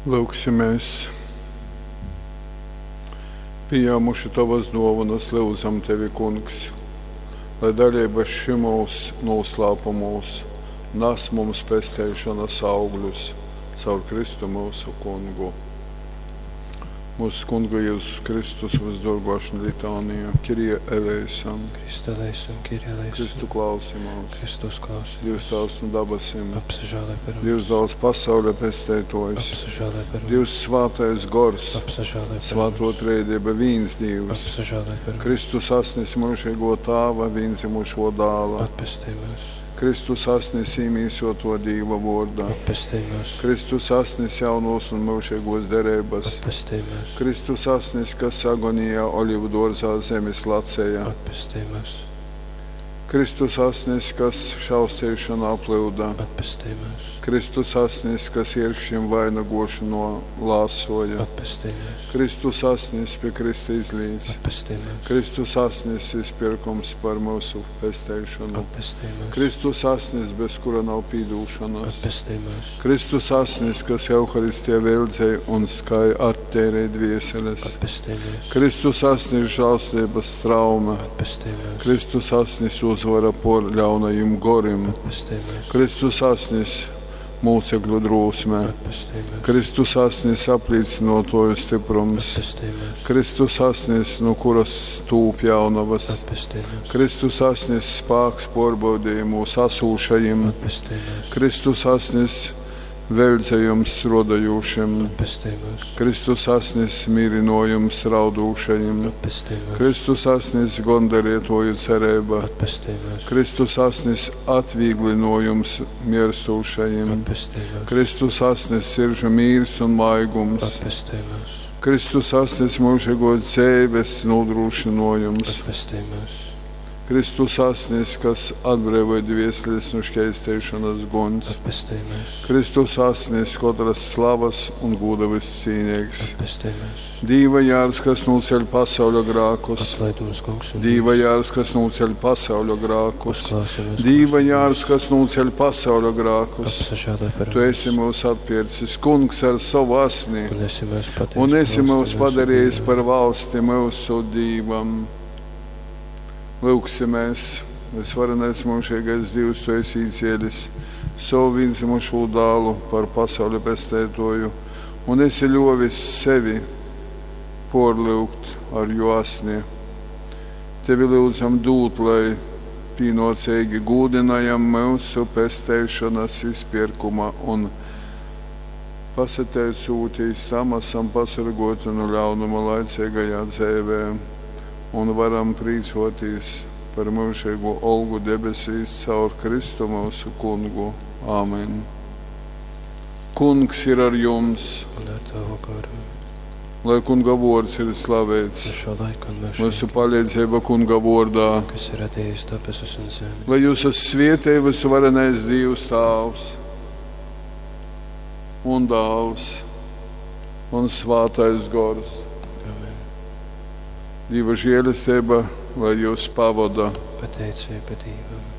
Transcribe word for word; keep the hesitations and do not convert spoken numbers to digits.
Lūksimies. Pieņēmuši tavas dāvanas, lūdzam tevi, kungs, lai dalība šimos noslēpumos nes mums pestēšanas augļus caur Kristu mūsu kungu. Mūsu kunga Jēzus Kristus uzdurgošana litānija. Kyrie eleison. Kristu eleison, Kyrie eleison. Kristu klausi mūs. Kristus klausi. Dievs tavs no dabasim. Apsažālē par mums. Dievs daudz pasaulē pestētojas. Apsažālē par mums. Dievs svātais gors. Apsažālē par mums. Svāto trēdība vīns Dievs. Apsažālē par mums. Kristus asnis mūžīgo tāva, vīnzimušo dāla. Atpestī mūs. Kristus asnis īmīsoto Dieva vārdā. Atpestī mūs. Kristus asnis jaunos un mūžīgos derības. Atpestī mūs. Kristus asnis, kas agonijā olivu dārzā zemes lacējā. Atpestī mūs. Kristus asnis, kas šaustīšana aplūdā. Atpestī mūs. Kristus asnis, kas iekšķim vainagošanu lāsoja. Atpestī mūs. Kristus asnis pie Krista izlīdz. Atpestī mūs. Kristus asnis izpirkums par mūsu pestēšanu. Atpestī mūs. Kristus asnis, bez kura nav pīdūšanas. Atpestī mūs. Kristus asnis, kas Euharistijā veldzēja un skai attērēja dvieseles. Atpestī mūs. Kristus asnis žālstības trauma. Atpestī mūs. Kristus asnis uzvara por ļaunajiem gorim. Atpestī mūs. Kristus asnis mūcekļu drūsmē. Atpestī mūs. Kristus asnis apliecinotoju stiprums. Atpestī mūs. Kristus asnis, no kuras tūp jaunavas. Atpestī mūs. Kristus asnis spāks porbaudīja mūsu asūšajiem. Atpestī mūs. Kristus asnis veldzējums rodajūšiem. Atpestī mūs. Kristus asnis mīrinojums raudūšajiem. Atpestī mūs. Kristus asnis gondarietoju cerība. Atpestī mūs. Kristus asnis atvīglinojums mirstūšajiem. Atpestī mūs. Kristus asnis siržu mīrs un maigums. Atpestī mūs. Kristus asnis mūžīgos dzēves nodrošinojums. Atpestī mūs. Kristus asnis, kas atbrīvoja dvēseles no šķēstēšanas guns. Atpestī mūs. Kristus asnis, katras slavas un gūda viscīnīgs. Atpestī mūs. Dīva jārs, kas noceļ pasauļa grākus. Atlaid mums, kungs, un Dīva jārs, kas noceļ pasauļa grākus. uzklausi mūs, Dīva jārs, kas noceļ pasauļa grākus. apsažālē par Tu mums. esi mūs atpircis, kungs, ar savu asni, Un esi mūs padarījis un esi par mūs valsti padarījis mūsu par valsti mūsu dīvam. Lūksimies, visvarenais mūžīgais Dievs, tu esi izcēlis savu vienzimušo dālu par pasauli pestētoju, un esi ļovis sevi porlūgt ar jo asni. Tevi lūdzam dūt, lai pīnocīgi gūdinājam mūsu pestēšanas izpirkuma un pasateicūtīs tam esam pasargoti no ļaunuma laicīgajā dzēvē un varam prīcoties par mūžīgo olgu debesīs caur Kristu mūsu kungu. Āmen. Kungs ir ar jums, un ar tavu garu. lai kunga vārds ir slavēts. Uz šo laiku un mūžīgi, Mūsu palīdzība kunga vārdā, kas ir radījis debesis un zemi. lai jūs esat svētī visvarenais Dievs Tēvs un Dēls un Svētais Gors. Amen. Dieva žēlastība, lai jūs pavada. Pateicība Dievam.